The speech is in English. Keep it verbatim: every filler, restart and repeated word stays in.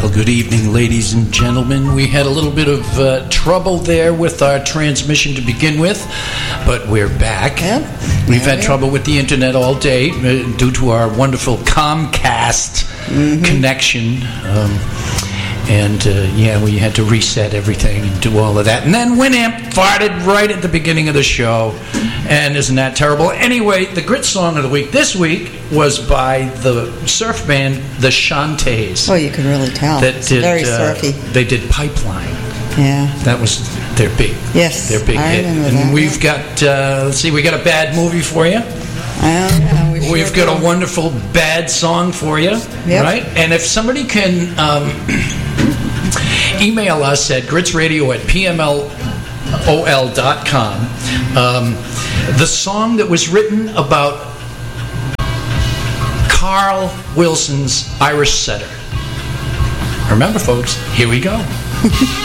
Well, good evening, ladies and gentlemen. We had a little bit of uh, trouble there with our transmission to begin with, but we're back. Yep. We've There had we trouble with the internet all day uh, due to our wonderful Comcast Mm-hmm. connection. Um, and, uh, yeah, we had to reset everything and do all of that. And then Winamp farted right at the beginning of the show. And isn't that terrible? Anyway, the Grit Song of the Week this week was by the surf band The Shantays. Oh, you can really tell. That It's did, very uh, surfy. They did Pipeline. Yeah. That was their big, Yes, their big I hit. remember And that, we've yeah. got, uh, let's see, we got a bad movie for you. Oh, yeah, we sure We've got do. a wonderful bad song for you, Yep. right? And if somebody can um, email us at gritsradio at p m l o l dot com, um, the song that was written about Carl Wilson's Irish Setter. Remember, folks, here we go.